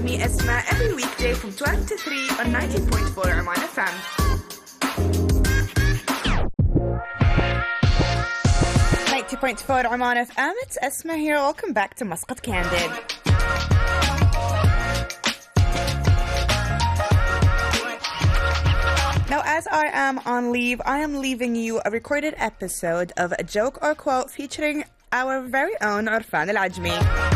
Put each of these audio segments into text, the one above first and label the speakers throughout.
Speaker 1: Me Esma every weekday from 12 to 3 on 90.4 Oman FM. 90.4 Oman FM, it's Esma here. Welcome back to Muscat Candid. Now, as I am on leave, I am leaving you a recorded episode of a joke or quote featuring our very own Arfan Al-Ajmi.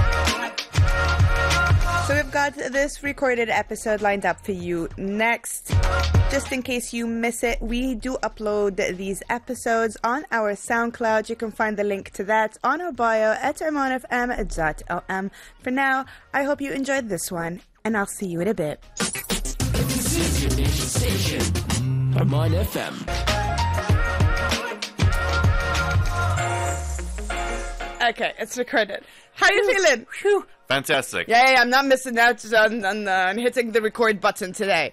Speaker 1: So we've got this recorded episode lined up for you next. Just in case you miss it, we do upload these episodes on our SoundCloud. You can find the link to that on our bio at omanfm.om. For now, I hope you enjoyed this one, and I'll see you in a bit.
Speaker 2: This is your nation station, Oman FM.
Speaker 1: Okay, it's recorded. How are you feeling? Whew.
Speaker 3: Fantastic.
Speaker 1: Yeah, I'm not missing out on hitting the record button today.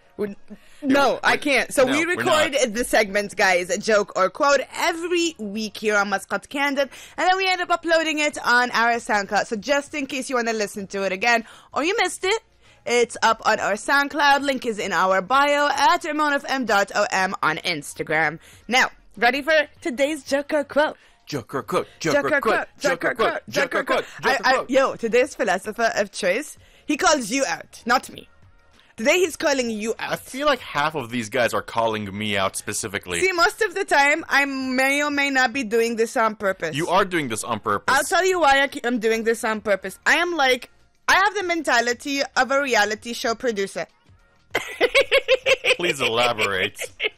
Speaker 1: No, I can't. So we record the segment, guys, a joke or quote, every week here on Muscat Candid, and then we end up uploading it on our SoundCloud. So just in case you want to listen to it again, or you missed it, it's up on our SoundCloud. Link is in our bio at omanfm.om on Instagram. Now, ready for today's joke or quote?
Speaker 3: Joke or quote, joke or quote, joke or quote, joke or quote.
Speaker 1: Yo, today's philosopher of choice, he calls you out, not me. Today he's calling you out.
Speaker 3: I feel like half of these guys are calling me out specifically.
Speaker 1: See, most of the time, I may or may not be doing this on purpose.
Speaker 3: You are doing this on purpose.
Speaker 1: I'll tell you why I'm doing this on purpose. I have the mentality of a reality show producer.
Speaker 3: Please elaborate.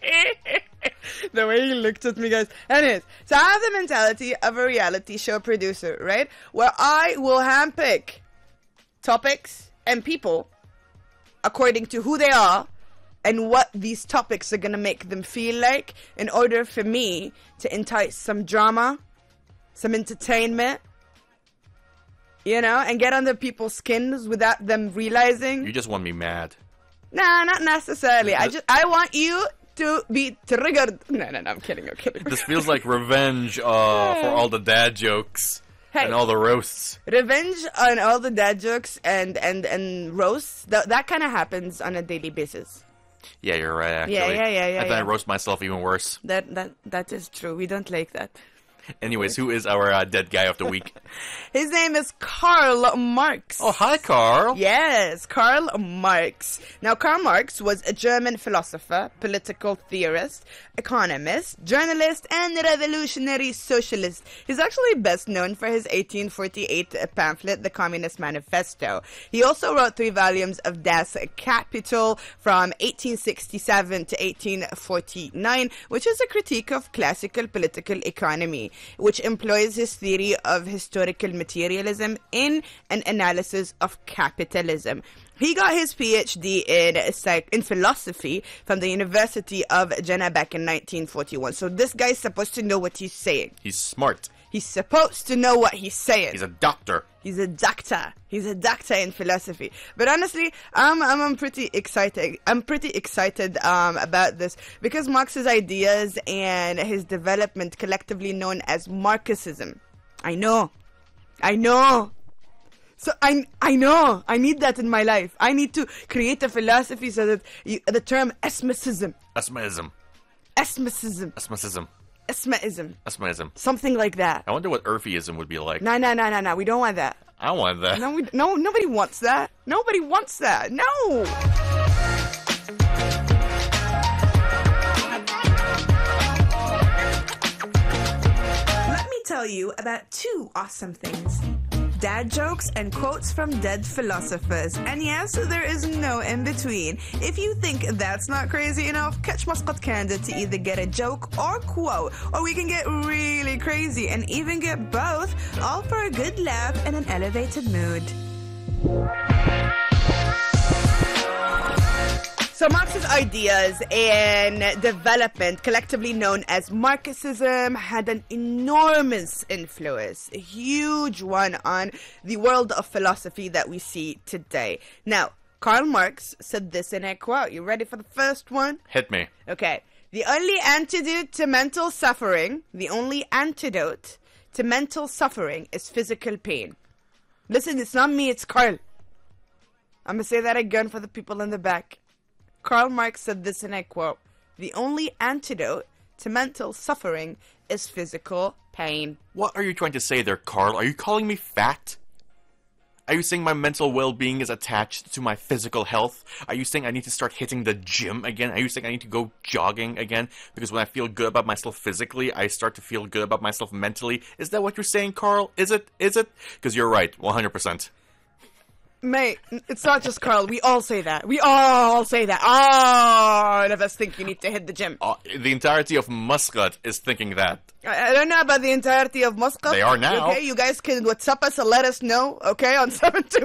Speaker 1: The way he looked at me, guys. Anyways, so I have the mentality of a reality show producer, right? Where I will handpick topics and people according to who they are and what these topics are going to make them feel like in order for me to entice some drama, some entertainment, you know, and get under people's skins without them realizing.
Speaker 3: You just want me mad.
Speaker 1: Nah, not necessarily. I want you to be triggered. No, I'm kidding.
Speaker 3: This feels like revenge for all the dad jokes and all the roasts.
Speaker 1: Revenge on all the dad jokes and roasts. That kind of happens on a daily basis.
Speaker 3: Yeah, you're right, actually.
Speaker 1: Yeah.
Speaker 3: And then I roast myself even worse.
Speaker 1: That is true. We don't like that.
Speaker 3: Anyways, who is our dead guy of the week?
Speaker 1: His name is Karl Marx.
Speaker 3: Oh, hi, Karl.
Speaker 1: Yes, Karl Marx. Now, Karl Marx was a German philosopher, political theorist, economist, journalist, and revolutionary socialist. He's actually best known for his 1848 pamphlet, The Communist Manifesto. He also wrote 3 volumes of Das Kapital from 1867 to 1849, which is a critique of classical political economy, which employs his theory of historical materialism in an analysis of capitalism. He got his PhD in philosophy from the University of Jena back in 1941. So this guy's supposed to know what he's saying.
Speaker 3: He's smart.
Speaker 1: He's supposed to know what he's saying.
Speaker 3: He's a doctor.
Speaker 1: He's a doctor. He's a doctor in philosophy. But honestly, I'm pretty excited. I'm pretty excited about this because Marx's ideas and his development, collectively known as Marxism. I know. So I know. I need that in my life. I need to create a philosophy so that the term Esmaism. Something like that.
Speaker 3: I wonder what Urfiism would be like.
Speaker 1: No. We don't want that.
Speaker 3: I want that.
Speaker 1: No, nobody wants that. Nobody wants that. No. Let me tell you about 2 awesome things. Dad jokes and quotes from dead philosophers. And yes, there is no in between. If you think that's not crazy enough, catch Muscat Candid to either get a joke or quote, or we can get really crazy and even get both, all for a good laugh and an elevated mood. So Marx's ideas and development, collectively known as Marxism, had an enormous influence, a huge one on the world of philosophy that we see today. Now, Karl Marx said this in a quote. You ready for the first one?
Speaker 3: Hit me.
Speaker 1: Okay. The only antidote to mental suffering is physical pain. Listen, it's not me, it's Karl. I'm gonna say that again for the people in the back. Karl Marx said this, and I quote, "The only antidote to mental suffering is physical pain."
Speaker 3: What are you trying to say there, Carl? Are you calling me fat? Are you saying my mental well-being is attached to my physical health? Are you saying I need to start hitting the gym again? Are you saying I need to go jogging again? Because when I feel good about myself physically, I start to feel good about myself mentally. Is that what you're saying, Carl? Is it? Is it? Because you're right, 100%.
Speaker 1: Mate, it's not just Carl. We all say that. We all say that. All of us think you need to hit the gym.
Speaker 3: The entirety of Muscat is thinking that.
Speaker 1: I don't know about the entirety of Muscat.
Speaker 3: They are now.
Speaker 1: Okay, you guys can WhatsApp us and let us know, okay, on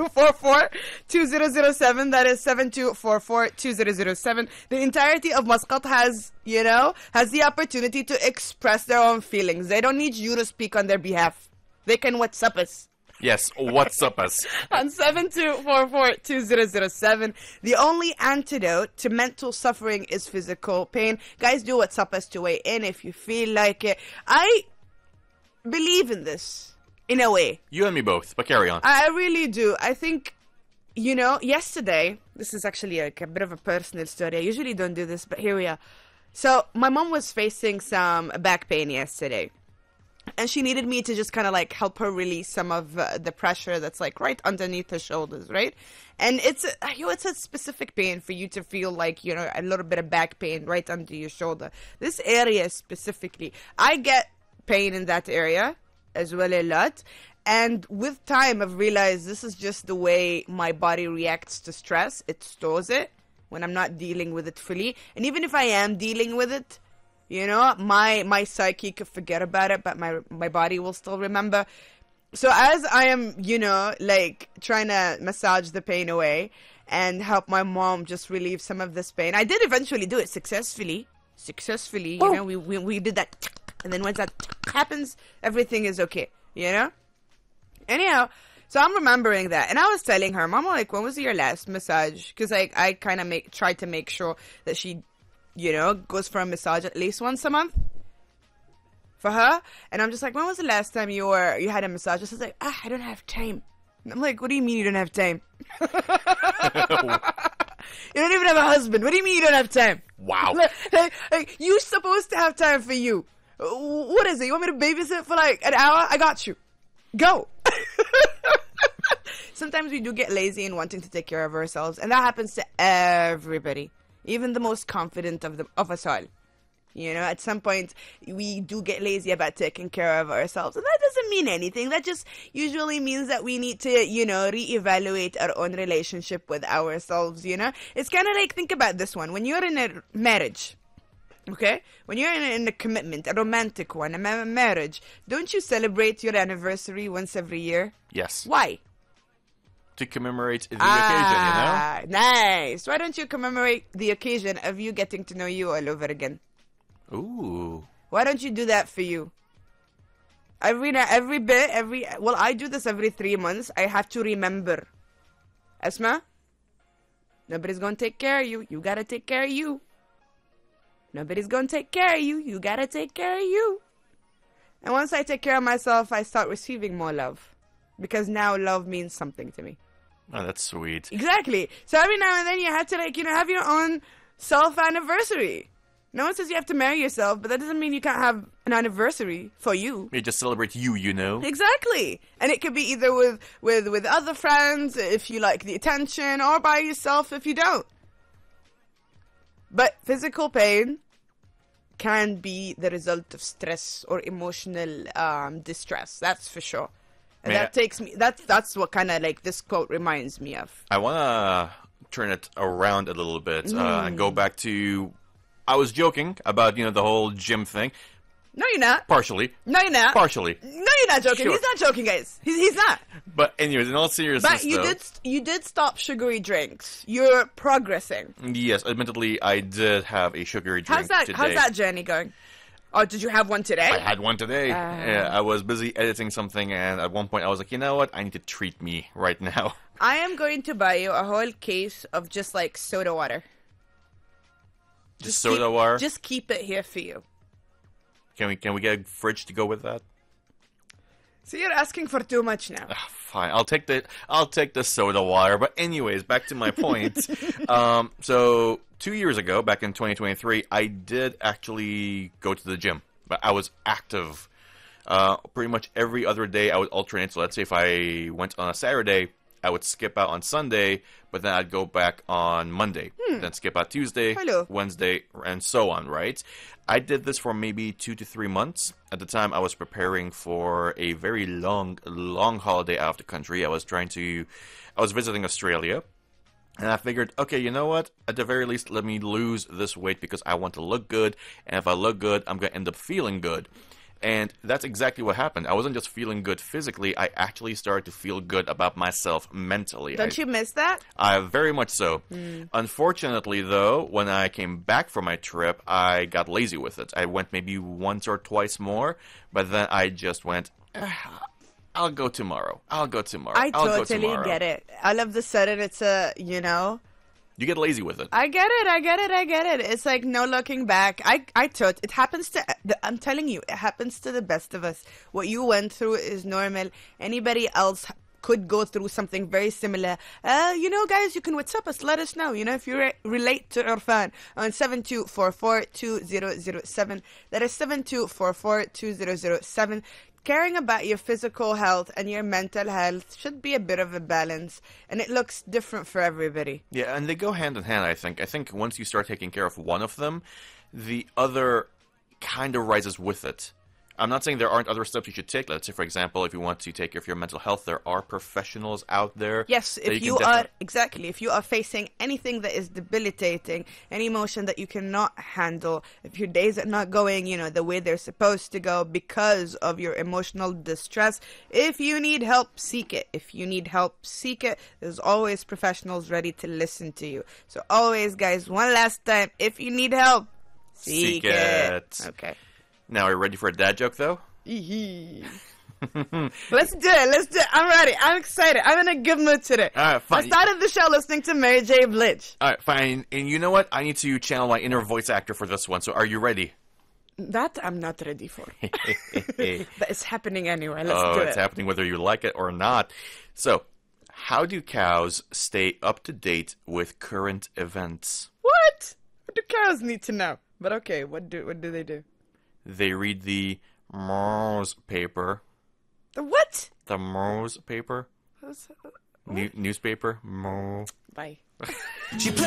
Speaker 1: 7244-2007. That is 7244-2007. The entirety of Muscat has the opportunity to express their own feelings. They don't need you to speak on their behalf. They can WhatsApp us.
Speaker 3: Yes, what's up us?
Speaker 1: On 7244-2007. The only antidote to mental suffering is physical pain. Guys, do WhatsApp us to weigh in if you feel like it. I believe in this, in a way.
Speaker 3: You and me both, but carry on.
Speaker 1: I really do. I think, yesterday, this is actually like a bit of a personal story. I usually don't do this, but here we are. So, my mom was facing some back pain yesterday. And she needed me to just kind of like help her release some of the pressure that's like right underneath her shoulders, right? And it's a specific pain for you to feel like, a little bit of back pain right under your shoulder. This area specifically, I get pain in that area as well a lot. And with time, I've realized this is just the way my body reacts to stress. It stores it when I'm not dealing with it fully. And even if I am dealing with it, my psyche could forget about it, but my body will still remember. So as I am, trying to massage the pain away and help my mom just relieve some of this pain, I did eventually do it successfully. We did that, and then once that happens, everything is okay, Anyhow, so I'm remembering that, and I was telling her, Mama, like, when was your last massage? Because I kind of tried to make sure that she goes for a massage at least once a month for her. And I'm just like, when was the last time you had a massage? She's like, I don't have time. And I'm like, what do you mean you don't have time? You don't even have a husband. What do you mean you don't have time?
Speaker 3: Wow.
Speaker 1: Like, you're supposed to have time for you. What is it? You want me to babysit for like an hour? I got you. Go. Sometimes we do get lazy in wanting to take care of ourselves. And that happens to everybody. Even the most confident of us all. At some point, we do get lazy about taking care of ourselves. And that doesn't mean anything. That just usually means that we need to, reevaluate our own relationship with ourselves, It's kind of like, think about this one. When you're in a marriage, okay? When you're in a commitment, a romantic one, a marriage, don't you celebrate your anniversary once every year?
Speaker 3: Yes.
Speaker 1: Why?
Speaker 3: To commemorate the occasion,
Speaker 1: Nice. Why don't you commemorate the occasion of you getting to know you all over again?
Speaker 3: Ooh.
Speaker 1: Why don't you do that for you? I do this every 3 months. I have to remember. Esma, nobody's gonna take care of you. You gotta take care of you. Nobody's gonna take care of you. You gotta take care of you. And once I take care of myself, I start receiving more love. Because now love means something to me.
Speaker 3: Oh, that's sweet.
Speaker 1: Exactly. So every now and then you have to, have your own self-anniversary. No one says you have to marry yourself, but that doesn't mean you can't have an anniversary for you.
Speaker 3: You just celebrate you,
Speaker 1: Exactly. And it could be either with other friends, if you like the attention, or by yourself if you don't. But physical pain can be the result of stress or emotional distress. That's for sure. And that's what kind of like this quote reminds me of.
Speaker 3: I want to turn it around a little bit and go back to, I was joking about, the whole gym thing.
Speaker 1: No, you're not.
Speaker 3: Partially.
Speaker 1: No, you're not.
Speaker 3: Partially.
Speaker 1: No, you're not joking.
Speaker 3: Sure.
Speaker 1: He's not joking, guys. He's not.
Speaker 3: But anyways, in all seriousness,
Speaker 1: but you did stop sugary drinks. You're progressing.
Speaker 3: Yes, admittedly, I did have a sugary drink today.
Speaker 1: How's that journey going? Oh, did you have one today?
Speaker 3: I had one today. I was busy editing something, and at one point I was like, you know what? I need to treat me right now.
Speaker 1: I am going to buy you a whole case of just like soda water.
Speaker 3: Just soda water?
Speaker 1: Just keep it here for you.
Speaker 3: Can we get a fridge to go with that?
Speaker 1: So you're asking for too much now.
Speaker 3: Fine, I'll take the soda water. But anyways, back to my point. So 2 years ago, back in 2023, I did actually go to the gym, but I was active. Pretty much every other day I would alternate. So let's say if I went on a Saturday, I would skip out on Sunday, but then I'd go back on Monday. Then skip out Tuesday,
Speaker 1: Hello.
Speaker 3: Wednesday, and so on, right? I did this for maybe 2 to 3 months. At the time, I was preparing for a very long holiday out of the country. I was visiting Australia. And I figured, okay, you know what? At the very least, let me lose this weight because I want to look good. And if I look good, I'm going to end up feeling good. And that's exactly what happened. I wasn't just feeling good physically. I actually started to feel good about myself mentally.
Speaker 1: Don't you miss that?
Speaker 3: Very much so. Unfortunately, though, when I came back from my trip, I got lazy with it. I went maybe once or twice more, but then I just went, I'll go tomorrow. I'll go tomorrow.
Speaker 1: I
Speaker 3: I'll go
Speaker 1: totally
Speaker 3: tomorrow.
Speaker 1: get it. All of a sudden, it's
Speaker 3: You get lazy with it.
Speaker 1: I get it. It's like no looking back. It happens to, I'm telling you, it happens to the best of us. What you went through is normal. Anybody else could go through something very similar. Guys, you can WhatsApp us. Let us know. If you relate to Irfan on 7244-2007. That is 7244-2007. Caring about your physical health and your mental health should be a bit of a balance, and it looks different for everybody.
Speaker 3: Yeah, and they go hand in hand, I think. I think once you start taking care of one of them, the other kind of rises with it. I'm not saying there aren't other steps you should take. Let's say, for example, if you want to take care of your mental health, there are professionals out there.
Speaker 1: Yes, if you are facing anything that is debilitating, any emotion that you cannot handle, if your days are not going, the way they're supposed to go because of your emotional distress, if you need help, seek it. There's always professionals ready to listen to you. So always, guys, one last time, if you need help, seek it. Okay.
Speaker 3: Now, are you ready for a dad joke, though?
Speaker 1: Let's do it. I'm ready. I'm excited. I'm in a good mood today.
Speaker 3: All right, fine.
Speaker 1: I started the show listening to Mary J. Blige.
Speaker 3: All right, fine. And you know what? I need to channel my inner voice actor for this one, so are you ready?
Speaker 1: That I'm not ready for. But it's happening anyway. Let's do it.
Speaker 3: It's happening whether you like it or not. So, how do cows stay up to date with current events?
Speaker 1: What? What do cows need to know? But okay, what do they do?
Speaker 3: They read the Mars paper.
Speaker 1: The what?
Speaker 3: The Mars paper. Newspaper. Mo.
Speaker 1: Bye.
Speaker 2: She